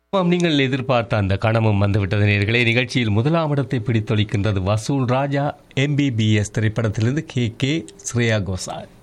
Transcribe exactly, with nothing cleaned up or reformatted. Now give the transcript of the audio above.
ஆமாம், நீங்கள் எதிர்பார்த்த அந்த கணமும் வந்துவிட்டது நேயர்களே. நிகழ்ச்சியில் முதலாம் இடத்தை பிடித்தொழிக்கின்றது வசூல் ராஜா எம்பிபிஎஸ் திரைப்படத்திலிருந்து கே கே ஸ்ரேயா கோஷால்.